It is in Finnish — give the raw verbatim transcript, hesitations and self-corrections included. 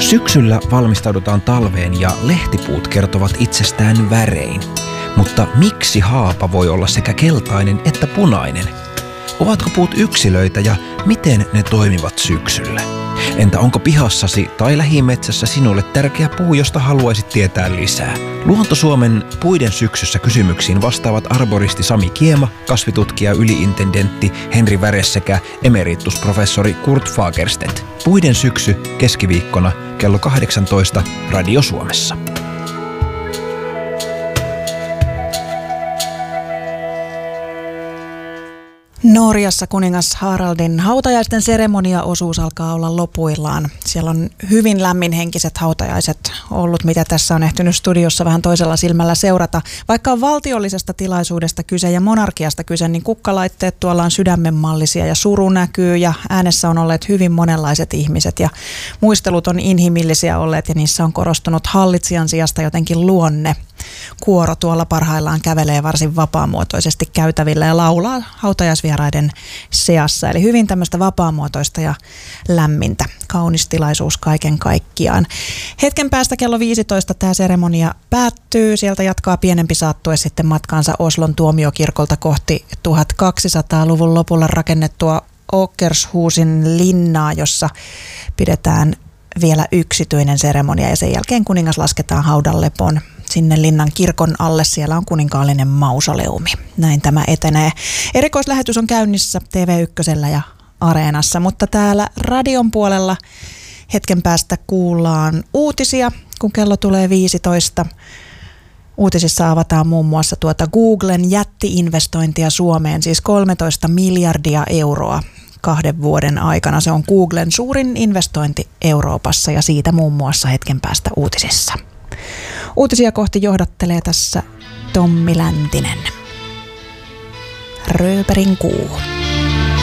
Syksyllä valmistaudutaan talveen ja lehtipuut kertovat itsestään värein. Mutta miksi haapa voi olla sekä keltainen että punainen? Ovatko puut yksilöitä ja miten ne toimivat syksyllä? Entä onko pihassasi tai lähimetsässä sinulle tärkeä puu, josta haluaisit tietää lisää? Luonto Suomen puiden syksyssä kysymyksiin vastaavat arboristi Sami Kiema, kasvitutkija yliintendentti Henri Väres sekä emeritusprofessori Kurt Fagerstedt. Puiden syksy keskiviikkona kello kahdeksantoista Radio Suomessa. Norjassa kuningas Haraldin hautajaisten seremoniaosuus alkaa olla lopuillaan. Siellä on hyvin lämminhenkiset hautajaiset ollut, mitä tässä on ehtinyt studiossa vähän toisella silmällä seurata. Vaikka on valtiollisesta tilaisuudesta kyse ja monarkiasta kyse, niin kukkalaitteet tuolla on sydämenmallisia ja suru näkyy ja äänessä on olleet hyvin monenlaiset ihmiset ja muistelut on inhimillisiä olleet ja niissä on korostunut hallitsijan sijasta jotenkin luonne. Kuoro tuolla parhaillaan kävelee varsin vapaamuotoisesti käytävillä ja laulaa hautajaisvieraiden seassa. Eli hyvin tämmöistä vapaamuotoista ja lämmintä. Kaunis tilaisuus kaiken kaikkiaan. Hetken päästä kello viisitoista tämä seremonia päättyy. Sieltä jatkaa pienempi saattue sitten matkaansa Oslon tuomiokirkolta kohti tuhatkaksisataaluvun lopulla rakennettua Åkershusin linnaa, jossa pidetään vielä yksityinen seremonia ja sen jälkeen kuningas lasketaan haudanlepon sinne linnan kirkon alle. Siellä on kuninkaallinen mausoleumi. Näin tämä etenee. Erikoislähetys on käynnissä T V yksi ja Areenassa, mutta täällä radion puolella hetken päästä kuullaan uutisia, kun kello tulee viisitoista. Uutisissa avataan muun muassa tuota Googlen jätti-investointia Suomeen, siis kolmetoista miljardia euroa kahden vuoden aikana. Se on Googlen suurin investointi Euroopassa ja siitä muun muassa hetken päästä uutisissa. Uutisia kohti johdattelee tässä Tommi Läntinen. Rööperin kuu.